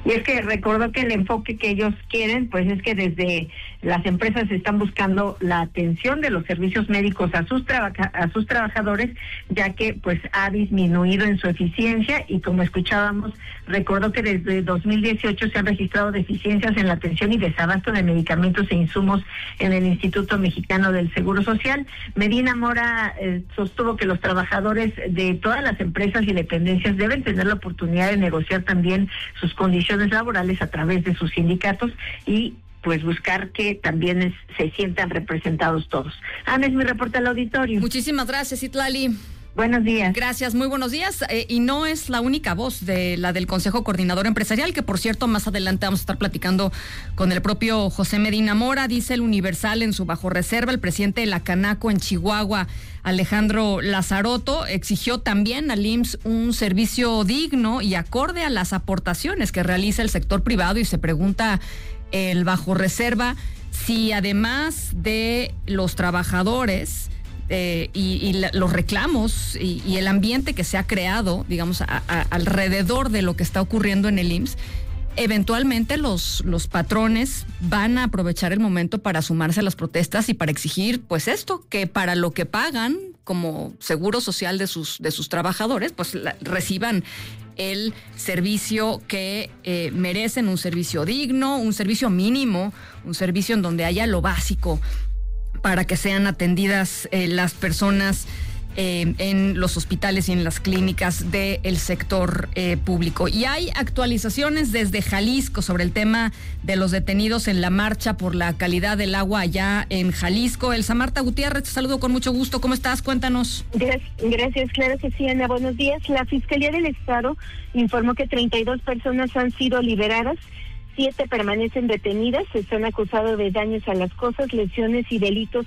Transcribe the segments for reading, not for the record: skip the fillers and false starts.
Y es que recordó que el enfoque que ellos quieren, pues es que desde las empresas están buscando la atención de los servicios médicos a sus trabajadores, ya que pues ha disminuido en su eficiencia, y como escuchábamos, recordó que desde 2018 se han registrado deficiencias en la atención y desabasto de medicamentos e insumos en el Instituto Mexicano del Seguro Social. Medina Mora sostuvo que los trabajadores de todas las empresas y dependencias deben tener la oportunidad de negociar también sus condiciones laborales a través de sus sindicatos y pues buscar que también se sientan representados todos. Ana, es mi reporte al auditorio. Muchísimas gracias, Citlali. Buenos días. Gracias, muy buenos días. Y no es la única voz de la del Consejo Coordinador Empresarial, que por cierto más adelante vamos a estar platicando con el propio José Medina Mora. Dice el Universal en su bajo reserva, el presidente de la Canaco en Chihuahua, Alejandro Lazzaroto, exigió también al IMSS un servicio digno y acorde a las aportaciones que realiza el sector privado, y se pregunta el bajo reserva si además de los trabajadores los reclamos y el ambiente que se ha creado, digamos, alrededor de lo que está ocurriendo en el IMSS, eventualmente los patrones van a aprovechar el momento para sumarse a las protestas y para exigir, pues esto, que para lo que pagan como seguro social de sus trabajadores, pues reciban el servicio que merecen, un servicio digno, un servicio mínimo, un servicio en donde haya lo básico para que sean atendidas las personas en los hospitales y en las clínicas del sector público. Y hay actualizaciones desde Jalisco sobre el tema de los detenidos en la marcha por la calidad del agua allá en Jalisco. Elsa Marta Gutiérrez, te saludo con mucho gusto. ¿Cómo estás? Cuéntanos. Gracias, claro que sí, Ana. Buenos días. La Fiscalía del Estado informó que 32 personas han sido liberadas, 7 permanecen detenidas, están acusados de daños a las cosas, lesiones y delitos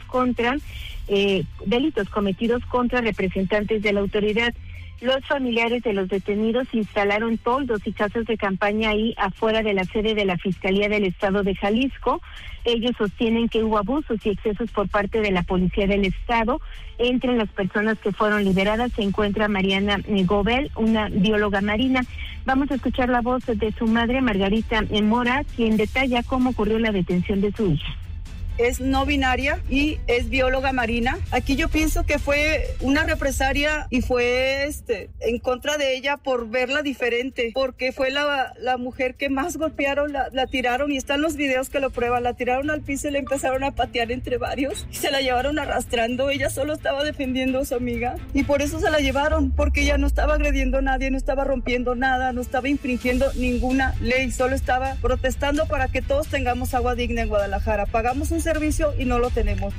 cometidos contra representantes de la autoridad. Los familiares de los detenidos instalaron toldos y casas de campaña ahí afuera de la sede de la Fiscalía del Estado de Jalisco. Ellos sostienen que hubo abusos y excesos por parte de la Policía del Estado. Entre las personas que fueron liberadas se encuentra Mariana Gobel, una bióloga marina. Vamos a escuchar la voz de su madre, Margarita Mora, quien detalla cómo ocurrió la detención de su hija. Es no binaria y es bióloga marina. Aquí yo pienso que fue una represalia y fue en contra de ella por verla diferente, porque fue la mujer que más golpearon, la tiraron, y están los videos que lo prueban. La tiraron al piso y le empezaron a patear entre varios y se la llevaron arrastrando. Ella solo estaba defendiendo a su amiga y por eso se la llevaron, porque ella no estaba agrediendo a nadie, no estaba rompiendo nada, no estaba infringiendo ninguna ley, solo estaba protestando para que todos tengamos agua digna en Guadalajara. Pagamos un servicio y no lo tenemos.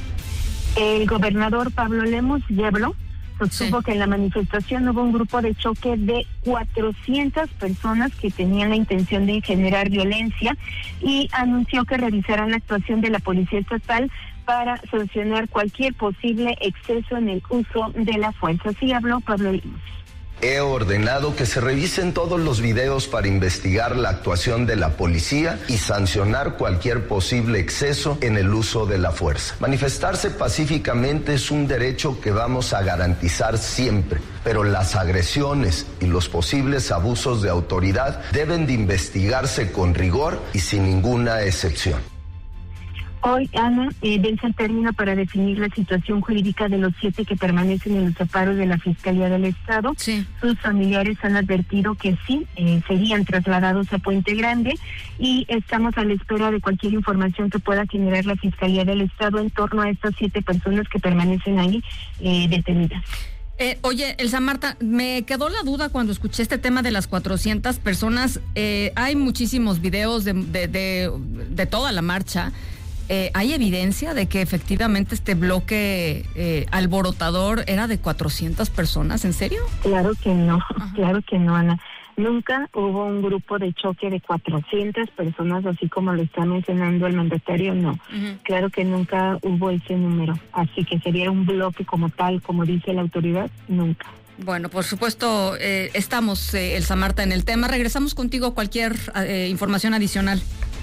El gobernador Pablo Lemos Yeblo sostuvo que en la manifestación hubo un grupo de choque de 400 personas que tenían la intención de generar violencia, y anunció que revisarán la actuación de la Policía Estatal para sancionar cualquier posible exceso en el uso de la fuerza. Así habló Pablo Lemos. He ordenado que se revisen todos los videos para investigar la actuación de la policía y sancionar cualquier posible exceso en el uso de la fuerza. Manifestarse pacíficamente es un derecho que vamos a garantizar siempre, pero las agresiones y los posibles abusos de autoridad deben de investigarse con rigor y sin ninguna excepción. Hoy, Ana, vence el término para definir la situación jurídica de los 7 que permanecen en los amparos de la Fiscalía del Estado. Sí. Sus familiares han advertido que sí, serían trasladados a Puente Grande, y estamos a la espera de cualquier información que pueda generar la Fiscalía del Estado en torno a estas 7 personas que permanecen ahí detenidas. Oye, Elsa Marta, me quedó la duda cuando escuché este tema de las 400 personas. Hay muchísimos videos de toda la marcha. ¿Hay evidencia de que efectivamente este bloque alborotador era de 400 personas? ¿En serio? Claro que no, claro que no, Ana. Nunca hubo un grupo de choque de 400 personas, así como lo está mencionando el mandatario, no. Claro que nunca hubo ese número. Así que sería un bloque como tal, como dice la autoridad, nunca. Bueno, por supuesto, estamos, Elsa Marta, en el tema. Regresamos contigo a cualquier información adicional.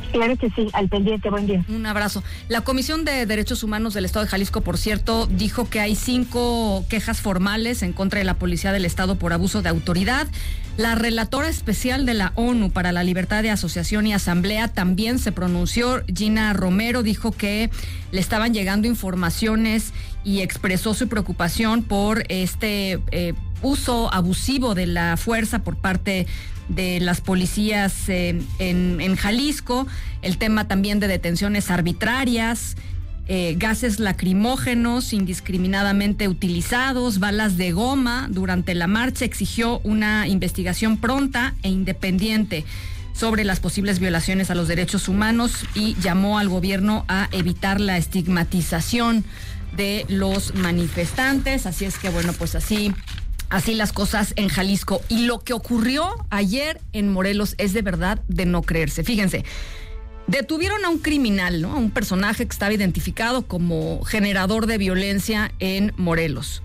Claro que sí, al pendiente, buen día. Un abrazo. La Comisión de Derechos Humanos del Estado de Jalisco, por cierto, dijo que hay 5 quejas formales en contra de la Policía del Estado por abuso de autoridad. La relatora especial de la ONU para la Libertad de Asociación y Asamblea también se pronunció. Gina Romero dijo que le estaban llegando informaciones y expresó su preocupación por este uso abusivo de la fuerza por parte de las policías en Jalisco, el tema también de detenciones arbitrarias, gases lacrimógenos indiscriminadamente utilizados, balas de goma durante la marcha. Exigió una investigación pronta e independiente sobre las posibles violaciones a los derechos humanos y llamó al gobierno a evitar la estigmatización de los manifestantes. Así es que bueno, pues así las cosas en Jalisco. Y lo que ocurrió ayer en Morelos es de verdad de no creerse. Fíjense, detuvieron a un criminal, ¿no? A un personaje que estaba identificado como generador de violencia en Morelos.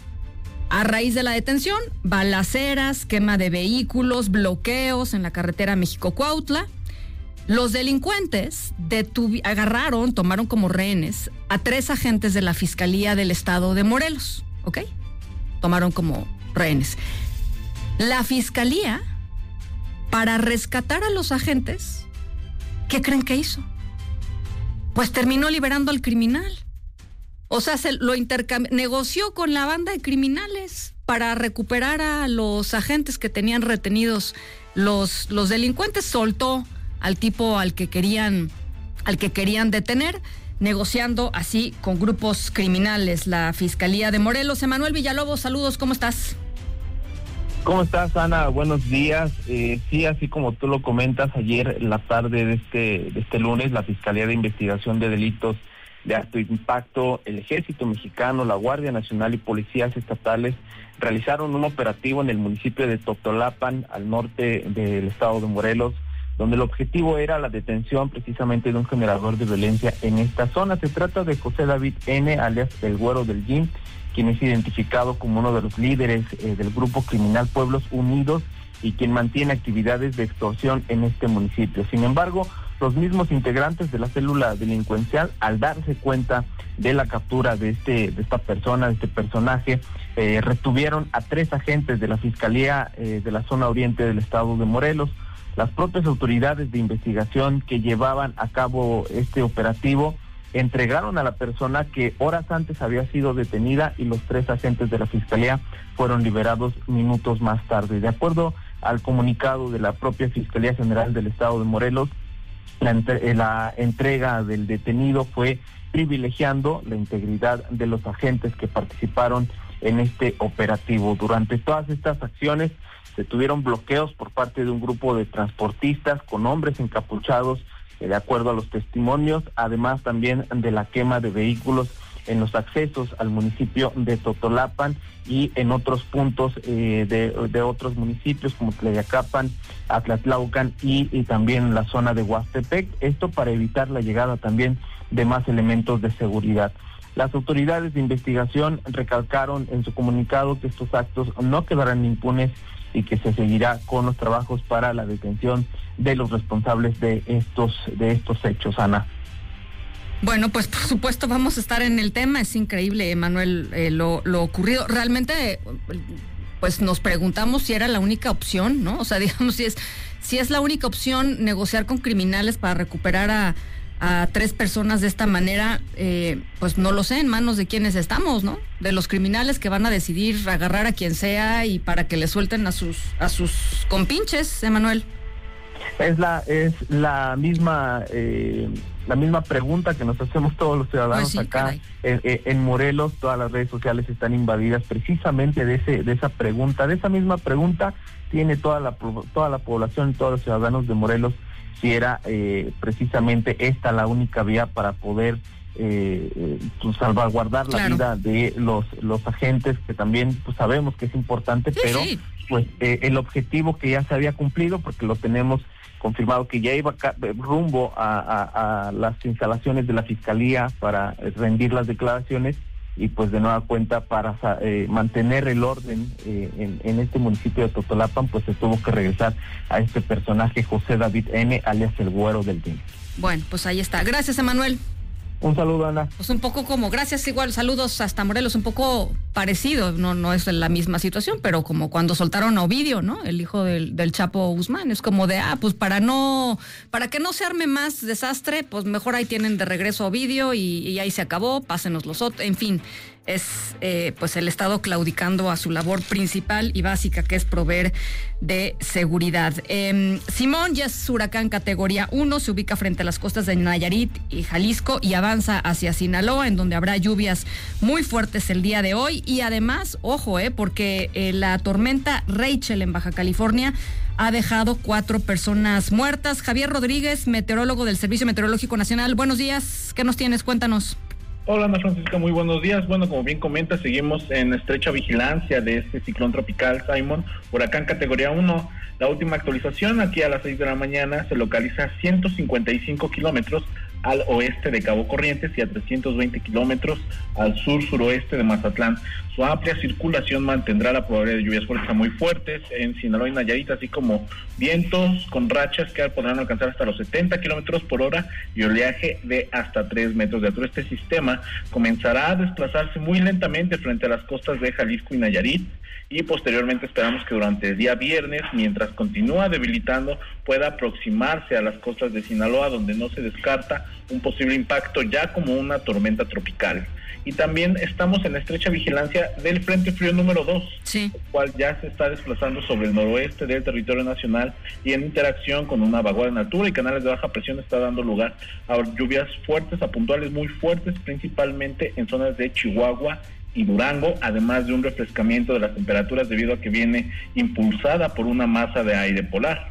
A raíz de la detención, balaceras, quema de vehículos, bloqueos en la carretera México-Cuautla. Los delincuentes tomaron como rehenes a 3 agentes de la Fiscalía del Estado de Morelos, ¿ok? Tomaron como rehenes. La Fiscalía, para rescatar a los agentes, ¿qué creen que hizo? Pues terminó liberando al criminal. O sea, negoció con la banda de criminales para recuperar a los agentes que tenían retenidos los delincuentes. Soltó al tipo al que querían detener, negociando así con grupos criminales. La Fiscalía de Morelos. Emanuel Villalobos, saludos, ¿cómo estás? ¿Cómo estás, Ana? Buenos días. Sí, así como tú lo comentas, ayer en la tarde de este lunes, la Fiscalía de Investigación de Delitos de Alto Impacto, el Ejército Mexicano, la Guardia Nacional y policías estatales realizaron un operativo en el municipio de Totolapan, al norte del estado de Morelos, donde el objetivo era la detención precisamente de un generador de violencia en esta zona. Se trata de José David N., alias el Güero del Gym, quien es identificado como uno de los líderes del grupo criminal Pueblos Unidos y quien mantiene actividades de extorsión en este municipio. Sin embargo, los mismos integrantes de la célula delincuencial, al darse cuenta de la captura de esta persona, de este personaje, retuvieron a 3 agentes de la Fiscalía de la zona oriente del estado de Morelos. Las propias autoridades de investigación que llevaban a cabo este operativo entregaron a la persona que horas antes había sido detenida y los 3 agentes de la Fiscalía fueron liberados minutos más tarde. De acuerdo al comunicado de la propia Fiscalía General del Estado de Morelos, la entrega del detenido fue privilegiando la integridad de los agentes que participaron en este operativo. Durante todas estas acciones se tuvieron bloqueos por parte de un grupo de transportistas con hombres encapuchados, de acuerdo a los testimonios, además también de la quema de vehículos en los accesos al municipio de Totolapan y en otros puntos de otros municipios como Tlayacapan, Atlatlaucan y también la zona de Huastepec, esto para evitar la llegada también de más elementos de seguridad. Las autoridades de investigación recalcaron en su comunicado que estos actos no quedarán impunes y que se seguirá con los trabajos para la detención de los responsables de estos hechos, Ana. Bueno, pues por supuesto vamos a estar en el tema. Es increíble, Emanuel, lo ocurrido. Realmente, pues nos preguntamos si era la única opción, ¿no? O sea, digamos, si es la única opción negociar con criminales para recuperar a 3 personas de esta manera, pues no lo sé, en manos de quienes estamos, ¿no? De los criminales que van a decidir agarrar a quien sea y para que le suelten a sus compinches, Emanuel. Es la misma pregunta que nos hacemos todos los ciudadanos, pues sí, acá en Morelos. Todas las redes sociales están invadidas precisamente de esa pregunta. De esa misma pregunta tiene toda la población, todos los ciudadanos de Morelos, si era precisamente esta la única vía para poder salvaguardar la vida de los agentes, que también pues sabemos que es importante, sí, pero sí, pues el objetivo que ya se había cumplido, porque lo tenemos confirmado que ya iba rumbo a las instalaciones de la Fiscalía para rendir las declaraciones, y pues de nueva cuenta para mantener el orden en este municipio de Totolapan, pues se tuvo que regresar a este personaje José David N., alias el Güero del Ding. Bueno, pues ahí está. Gracias, Emanuel. Un saludo, Ana. Pues un poco como, gracias, igual, saludos hasta Morelos, un poco parecido, no es la misma situación, pero como cuando soltaron a Ovidio, ¿no? El hijo del Chapo Guzmán, es como de, pues para que no se arme más desastre, pues mejor ahí tienen de regreso a Ovidio y ahí se acabó, pásenos los otros, en fin. Es pues el Estado claudicando a su labor principal y básica, que es proveer de seguridad. Simón ya es huracán categoría 1, se ubica frente a las costas de Nayarit y Jalisco y avanza hacia Sinaloa, en donde habrá lluvias muy fuertes el día de hoy. Y además, ojo, porque la tormenta Rachel en Baja California ha dejado 4 personas muertas. Javier Rodríguez, meteorólogo del Servicio Meteorológico Nacional, buenos días, ¿qué nos tienes? Cuéntanos. Hola, Ana Francisca, muy buenos días. Bueno, como bien comenta, seguimos en estrecha vigilancia de este ciclón tropical Simon, huracán categoría 1. La última actualización, aquí a las 6 de la mañana, se localiza a 155 kilómetros al oeste de Cabo Corrientes y a 320 kilómetros al sur-suroeste de Mazatlán. Su amplia circulación mantendrá la probabilidad de lluvias fuertes a muy fuertes en Sinaloa y Nayarit, así como vientos con rachas que podrán alcanzar hasta los 70 kilómetros por hora y oleaje de hasta 3 metros de altura. Este sistema comenzará a desplazarse muy lentamente frente a las costas de Jalisco y Nayarit, y posteriormente esperamos que durante el día viernes, mientras continúa debilitando, pueda aproximarse a las costas de Sinaloa, donde no se descarta un posible impacto ya como una tormenta tropical. Y también estamos en estrecha vigilancia del Frente Frío número 2, sí, el cual ya se está desplazando sobre el noroeste del territorio nacional y en interacción con una vaguada en altura y canales de baja presión está dando lugar a lluvias fuertes, a puntuales muy fuertes, principalmente en zonas de Chihuahua y Durango, además de un refrescamiento de las temperaturas debido a que viene impulsada por una masa de aire polar.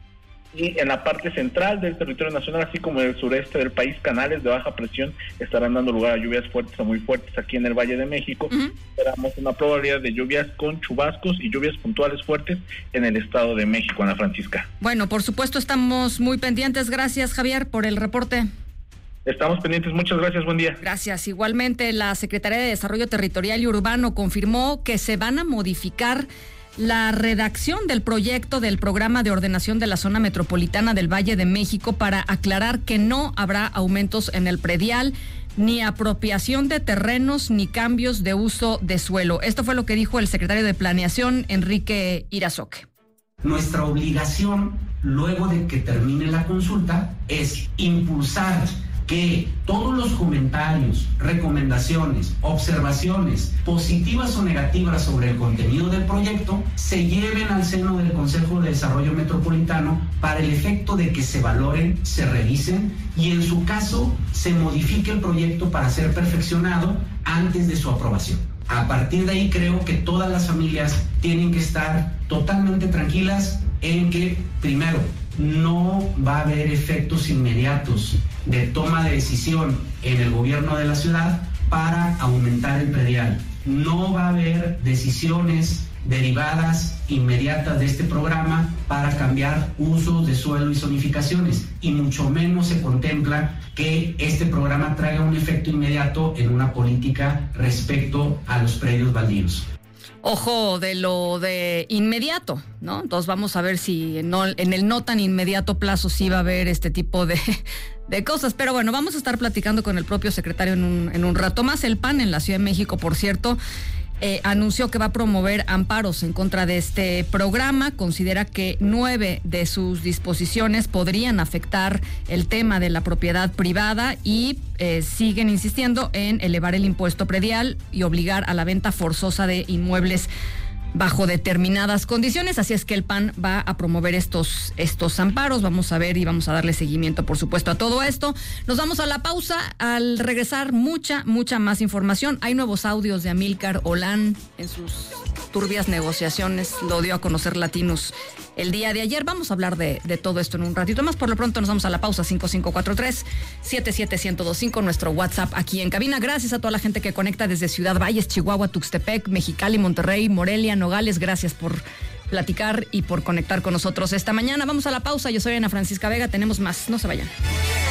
Y en la parte central del territorio nacional, así como en el sureste del país, canales de baja presión estarán dando lugar a lluvias fuertes a muy fuertes aquí en el Valle de México. Esperamos una probabilidad de lluvias con chubascos y lluvias puntuales fuertes en el Estado de México, Ana Francisca. Bueno, por supuesto, estamos muy pendientes. Gracias, Javier, por el reporte. Estamos pendientes, muchas gracias, buen día. Gracias. Igualmente, la Secretaría de Desarrollo Territorial y Urbano confirmó que se van a modificar la redacción del proyecto del Programa de Ordenación de la Zona Metropolitana del Valle de México para aclarar que no habrá aumentos en el predial, ni apropiación de terrenos, ni cambios de uso de suelo. Esto fue lo que dijo el secretario de Planeación, Enrique Irazoque. Nuestra obligación, luego de que termine la consulta, es impulsar que todos los comentarios, recomendaciones, observaciones positivas o negativas sobre el contenido del proyecto se lleven al seno del Consejo de Desarrollo Metropolitano para el efecto de que se valoren, se revisen y en su caso se modifique el proyecto para ser perfeccionado antes de su aprobación. A partir de ahí creo que todas las familias tienen que estar totalmente tranquilas en que, primero, no va a haber efectos inmediatos de toma de decisión en el gobierno de la ciudad para aumentar el predial. No va a haber decisiones derivadas inmediatas de este programa para cambiar usos de suelo y zonificaciones, y mucho menos se contempla que este programa traiga un efecto inmediato en una política respecto a los predios baldíos. Ojo de lo de inmediato, ¿no? Entonces vamos a ver si en el no tan inmediato plazo sí va a haber este tipo de cosas. Pero bueno, vamos a estar platicando con el propio secretario en un rato más. El PAN en la Ciudad de México, por cierto, anunció que va a promover amparos en contra de este programa. Considera que 9 de sus disposiciones podrían afectar el tema de la propiedad privada y siguen insistiendo en elevar el impuesto predial y obligar a la venta forzosa de inmuebles bajo determinadas condiciones. Así es que el PAN va a promover estos amparos. Vamos a ver y vamos a darle seguimiento, por supuesto, a todo esto. Nos vamos a la pausa. Al regresar, mucha más información. Hay nuevos audios de Amílcar Olán en sus turbias negociaciones. Lo dio a conocer Latinos el día de ayer. Vamos a hablar de todo esto en un ratito más. Por lo pronto nos vamos a la pausa. 5543-77125, nuestro WhatsApp aquí en cabina. Gracias a toda la gente que conecta desde Ciudad Valles, Chihuahua, Tuxtepec, Mexicali, Monterrey, Morelia, Nogales. Gracias por platicar y por conectar con nosotros esta mañana. Vamos a la pausa. Yo soy Ana Francisca Vega. Tenemos más. No se vayan.